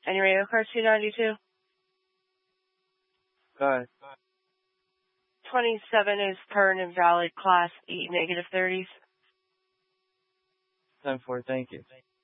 Any radio car 292? Go ahead. 27 is current and valid class 8 -30s. 10-4, thank you.